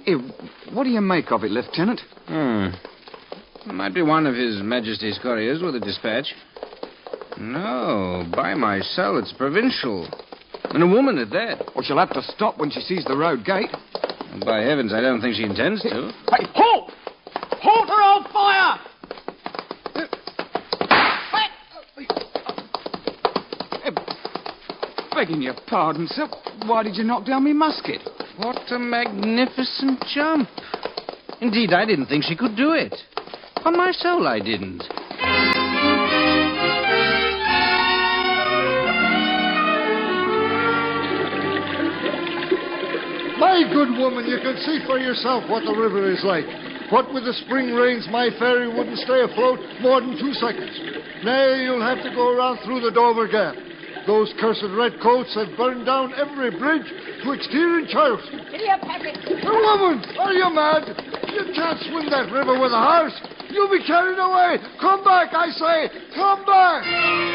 Here, what do you make of it, Lieutenant? Might be one of His Majesty's couriers with a dispatch. No, by my soul, it's provincial. And a woman at that. Well, she'll have to stop when she sees the road gate. By heavens, I don't think she intends to. Hey, halt! Halt or I'll fire! Begging your pardon, sir. Why did you knock down me musket? What a magnificent jump. Indeed, I didn't think she could do it. On my soul, I didn't. My good woman, you can see for yourself what the river is like. What with the spring rains, my ferry wouldn't stay afloat more than 2 seconds. Nay, you'll have to go around through the Dover Gap. Those cursed redcoats have burned down every bridge twixt here and Charleston. Give me a packet. Woman, are you mad? You can't swim that river with a horse. You'll be carried away. Come back, I say. Come back.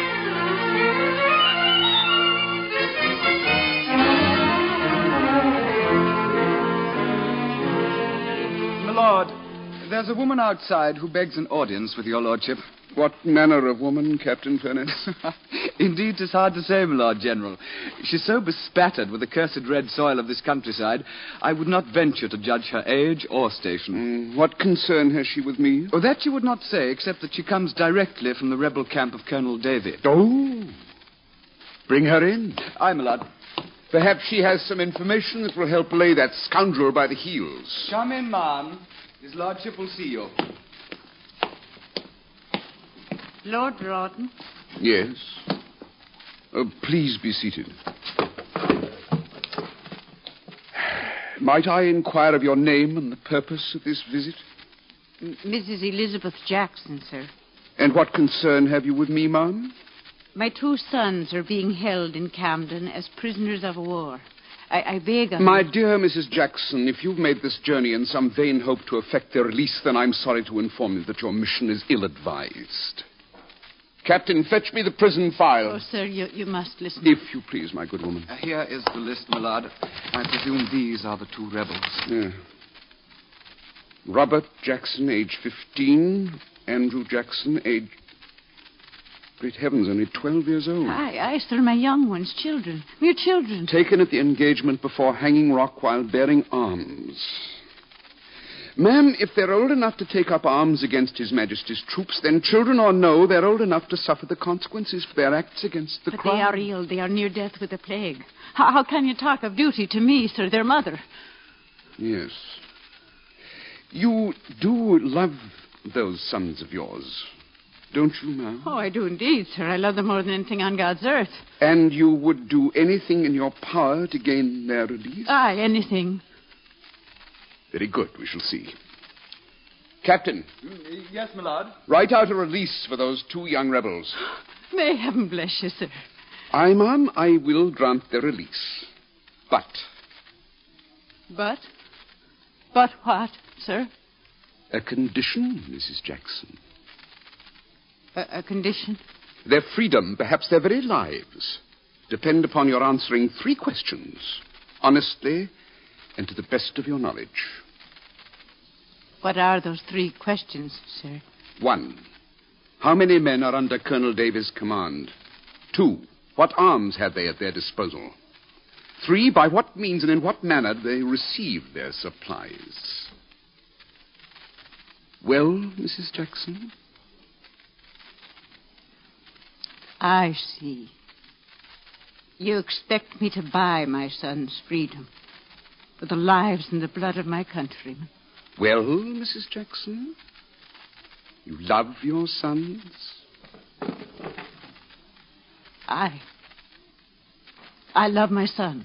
My lord, there's a woman outside who begs an audience with your lordship. What manner of woman, Captain Furness? Indeed, 'tis hard to say, my Lord General. She's so bespattered with the cursed red soil of this countryside, I would not venture to judge her age or station. What concern has she with me? Oh, that you would not say, except that she comes directly from the rebel camp of Colonel Davy. Oh. Bring her in. Aye, my lord. Perhaps she has some information that will help lay that scoundrel by the heels. Come in, ma'am. His lordship will see you. Lord Rawdon. Yes. Please be seated. Might I inquire of your name and the purpose of this visit? Mrs. Elizabeth Jackson, sir. And what concern have you with me, ma'am? My 2 sons are being held in Camden as prisoners of war. I beg of My you... dear Mrs. Jackson, if you've made this journey in some vain hope to effect their release, then I'm sorry to inform you that your mission is ill-advised. Captain, fetch me the prison file. Oh, sir, you must listen. If you please, my good woman. Here is the list, my lord. I presume these are the 2 rebels. Yeah. Robert Jackson, age 15. Andrew Jackson, age... Great heavens, only 12 years old. Aye, sir, my young ones, children. Mere children. Taken at the engagement before Hanging Rock while bearing arms. Ma'am, if they're old enough to take up arms against His Majesty's troops, then children or no, they're old enough to suffer the consequences for their acts against the crown. But they are ill. They are near death with the plague. How can you talk of duty to me, sir, their mother? Yes. You do love those sons of yours, don't you, ma'am? Oh, I do indeed, sir. I love them more than anything on God's earth. And you would do anything in your power to gain their release? Aye, anything. Very good. We shall see. Captain. Yes, my lord. Write out a release for those 2 young rebels. May heaven bless you, sir. Aye, ma'am, I will grant their release. But... But? But what, sir? A condition, Mrs. Jackson. A condition? Their freedom, perhaps their very lives, depend upon your answering 3 questions, honestly and to the best of your knowledge. What are those 3 questions, sir? 1. How many men are under Colonel Davy's command? 2. What arms have they at their disposal? 3. By what means and in what manner do they receive their supplies? Well, Mrs. Jackson? I see. You expect me to buy my son's freedom with the lives and the blood of my countrymen. Well, Mrs. Jackson? You love your sons? I love my sons.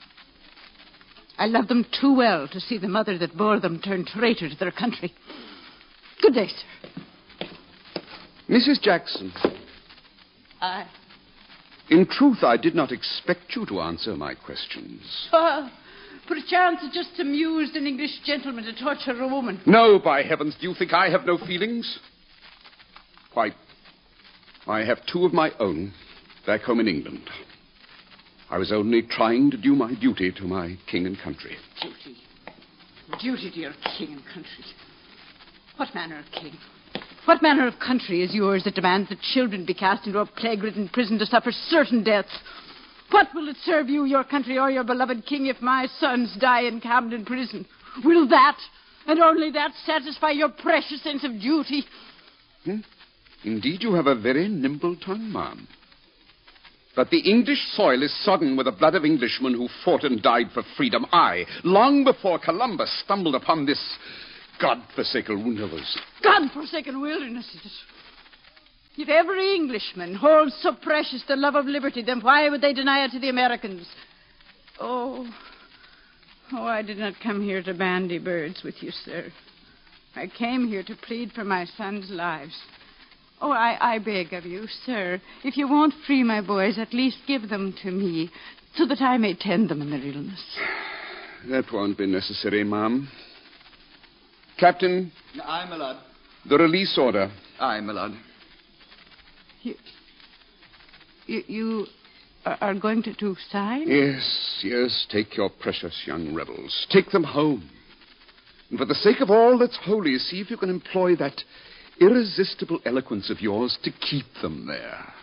I love them too well to see the mother that bore them turn traitor to their country. Good day, sir. Mrs. Jackson. Aye. In truth, I did not expect you to answer my questions. Perchance it just amused an English gentleman to torture a woman. No, by heavens, do you think I have no feelings? Why, I have 2 of my own back home in England. I was only trying to do my duty to my king and country. Duty. Duty to your king and country. What manner of king? What manner of country is yours that demands that children be cast into a plague-ridden prison to suffer certain deaths? What will it serve you, your country, or your beloved king if my sons die in Camden prison? Will that, and only that, satisfy your precious sense of duty? Indeed, you have a very nimble tongue, ma'am. But the English soil is sodden with the blood of Englishmen who fought and died for freedom. I, long before Columbus stumbled upon this God-forsaken wilderness. God-forsaken wilderness, is it? If every Englishman holds so precious the love of liberty, then why would they deny it to the Americans? Oh, I did not come here to bandy birds with you, sir. I came here to plead for my sons' lives. Oh, I beg of you, sir, if you won't free my boys, at least give them to me, so that I may tend them in their illness. That won't be necessary, ma'am. Captain. Aye, my lord. The release order. Aye, my lord. You are going to sign? Yes, take your precious young rebels. Take them home. And for the sake of all that's holy, see if you can employ that irresistible eloquence of yours to keep them there.